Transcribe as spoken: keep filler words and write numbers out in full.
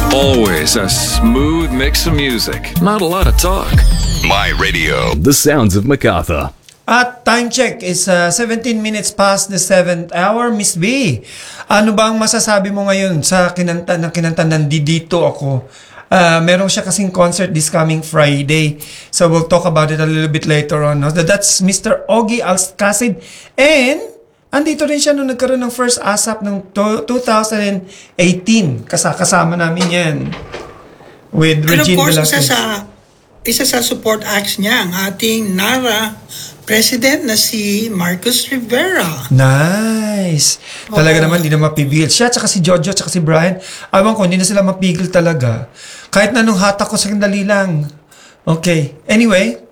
Always a smooth mix of music. Not a lot of talk. My Radio. The sounds of MacArthur. At time check is uh, seventeen minutes past the seventh hour. Miss B, ano ba ang masasabi mo ngayon sa kinanta ng kinanta ng Didito Ako? Uh, meron siya kasing concert this coming Friday. So we'll talk about it a little bit later on. No? That's Mister Ogie Alcacid. And andito rin siya nung nagkaroon ng first ASAP ng two thousand eighteen. Kas- kasama namin yan. With And of Regine course, Velasquez. isa sa, isa sa support acts niya, ang ating NARA president na si Marcos Rivera. Nice. Talaga Oo. naman, hindi na mapipigil. Siya, tsaka si Jojo, tsaka si Brian. Awan ko, hindi na sila mapigil talaga. Kahit na nung hatak ko sa sandali lang. Okay. Anyway,